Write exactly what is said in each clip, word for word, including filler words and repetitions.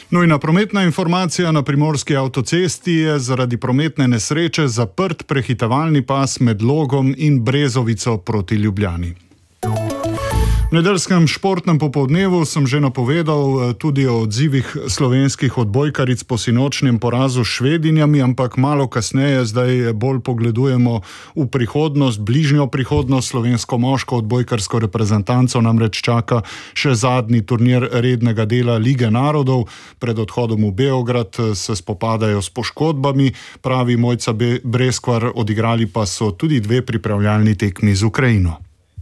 Nujna prometna informacija: na primorski avtocesti je zaradi prometne nesreče zaprt prehitevalni pas med Logom in Brezovico proti Ljubljani. V nedeljskem športnem popoldnevu sem že napovedal tudi o odzivih slovenskih odbojkaric po sinočnjem porazu s Švedinjami, ampak malo kasneje zdaj bolj pogledujemo v prihodnost, bližnjo prihodnost. Slovensko moško odbojkarsko reprezentanco namreč čaka še zadnji turnir rednega dela Lige narodov. Pred odhodom v Beograd se spopadajo s poškodbami, pravi Mojca Breskvar, odigrali pa so tudi dve pripravljalni tekmi z Ukrajino.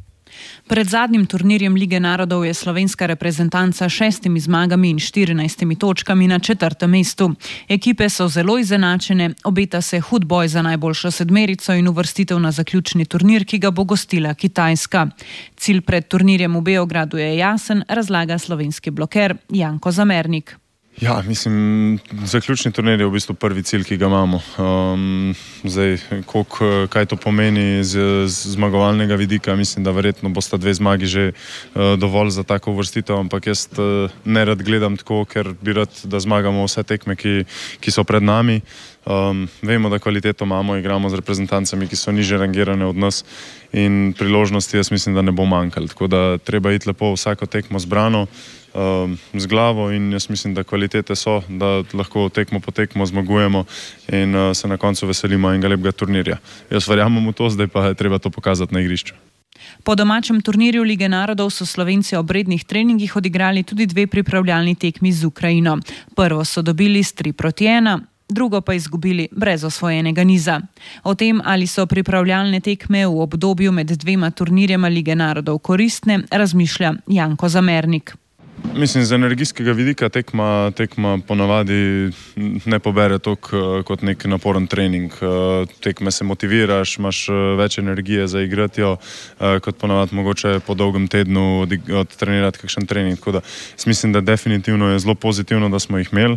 Pred zadnjim turnirjem Lige narodov je slovenska reprezentanca šestimi zmagami in štirinajstimi točkami na četrtem mestu. Ekipe so zelo izenačene, obeta se hud boj za najboljšo sedmerico in uvrstitev na zaključni turnir, ki ga bo gostila Kitajska. Cilj pred turnirjem v Beogradu je jasen, razlaga slovenski bloker Janko Zamernik. Ja, mislim, zaključni turnir je v bistvu prvi cilj, ki ga imamo. Um, zdaj, koliko, kaj to pomeni z, z zmagovalnega vidika, mislim, da verjetno bosta dve zmagi že uh, dovolj za tako uvrstitev, ampak jaz uh, ne rad gledam tako, ker bi rad, da zmagamo vse tekme, ki, ki so pred nami. Um, vemo, da kvaliteto imamo, igramo z reprezentancami, ki so niže rangirane od nas in priložnosti jaz mislim, da ne bo manjkalo. Tako da treba iti lepo vsako tekmo zbrano, um, z glavo in jaz mislim, da kvalitete so, da lahko tekmo po tekmo zmagujemo in uh, se na koncu veselimo enega lepega turnirja. Jaz verjamem v to, zdaj pa je treba to pokazati na igrišču. Po domačem turnirju Lige narodov so Slovenci ob rednih treningih odigrali tudi dve pripravljalni tekmi z Ukrajino. Prvo so dobili s tri proti ena, drugo pa izgubili brez osvojenega niza. O tem, ali so pripravljalne tekme v obdobju med dvema turnirjema Lige narodov koristne, razmišlja Janko Zamernik. Mislim, z energijskega vidika tekma, tekma ponavadi ne pobere toliko kot nek naporen trening. Tekme se motiviraš, imaš več energije za igrati jo, kot ponavadi mogoče po dolgem tednu odtrenirati kakšen trening. Tako da mislim, da definitivno je zelo pozitivno, da smo jih imeli.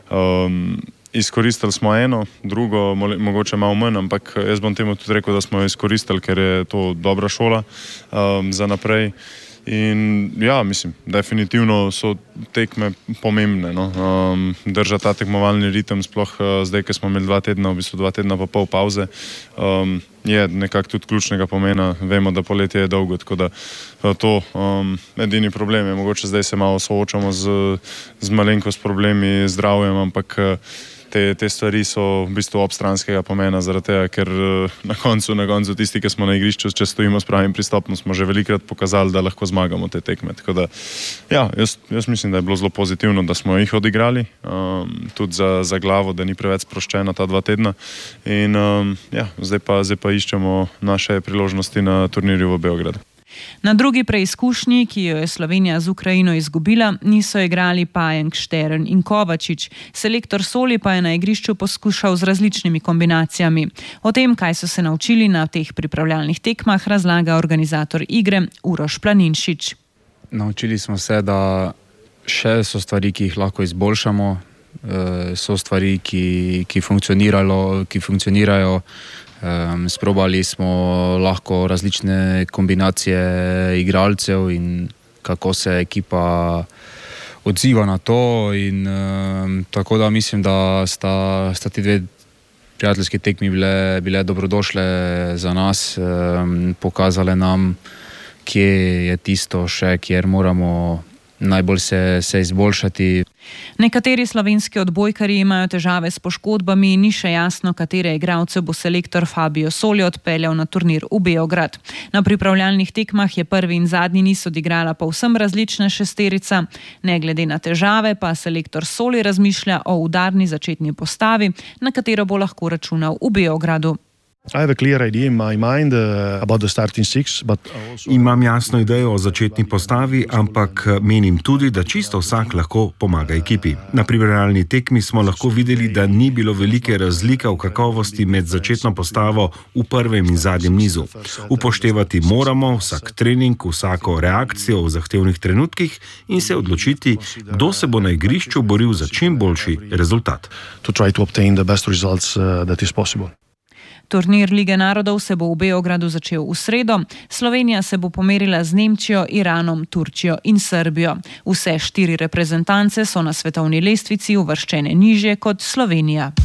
Um, Izkoristili smo eno, drugo mogoče malo manj, ampak jaz bom temu tudi rekel, da smo jo izkoristili, ker je to dobra šola um, za naprej. In ja, mislim, definitivno so tekme pomembne, no. Um, drža ta tekmovalni ritem, sploh uh, zdaj, ko smo imeli dva tedna, v bistvu dva tedna pa pol pauze, um, je nekako tudi ključnega pomena. Vemo, da poletje je dolgo, tako da uh, to um, edini problem je. Mogoče zdaj se malo soočamo z, z malenkost problemi, zdravjem, ampak uh, Te, te stvari so v bistvu obstranskega pomena, zaradi tega, ker na koncu, na koncu tisti, ki smo na igrišču, če stojimo s pravim pristopom, smo že velikrat pokazali, da lahko zmagamo te tekme. Tako da, ja, jaz, jaz mislim, da je bilo zelo pozitivno, da smo jih odigrali, um, tudi za, za glavo, da ni preveč sproščena ta dva tedna. In um, ja, zdaj pa, zdaj pa iščemo naše priložnosti na turnirju v Beogradu. Na drugi preizkušnji, ki jo je Slovenija z Ukrajino izgubila, niso igrali Pajenk, Štern in Kovačič. Selektor Soli pa je na igrišču poskušal z različnimi kombinacijami. O tem, kaj so se naučili na teh pripravljalnih tekmah, razlaga organizator igre Uroš Planinšič. Naučili smo se, da še so stvari, ki jih lahko izboljšamo, so stvari, ki, ki funkcionirajo, ki funkcionirajo. Um, sprobali smo lahko različne kombinacije igralcev in kako se ekipa odziva na to in um, tako da mislim, da sta, sta ti dve prijateljski tekmi bile, bile dobrodošle za nas, um, pokazale nam, kje je tisto še, kjer moramo najbolj se, se izboljšati. Nekateri slovenski odbojkarji imajo težave s poškodbami in ni še jasno, katere igralce bo selektor Fabio Soli odpeljal na turnir v Beograd. Na pripravljalnih tekmah je prvi in zadnji niz odigrala povsem različna šesterica. Ne glede na težave pa selektor Soli razmišlja o udarni začetni postavi, na katero bo lahko računal v Beogradu. Imam jasno idejo o začetni postavi, ampak menim tudi, da čisto vsak lahko pomaga ekipi. Na pripravljalni tekmi smo lahko videli, da ni bilo velike razlike v kakovosti med začetno postavo v prvem in zadnjem nizu. Upoštevati moramo vsak trening, vsako reakcijo v zahtevnih trenutkih in se odločiti, kdo se bo na igrišču boril za čim boljši rezultat. Turnir Lige narodov se bo v Beogradu začel v sredo. Slovenija se bo pomerila z Nemčijo, Iranom, Turčijo in Srbijo. Vse štiri reprezentance so na svetovni lestvici uvrščene nižje kot Slovenija.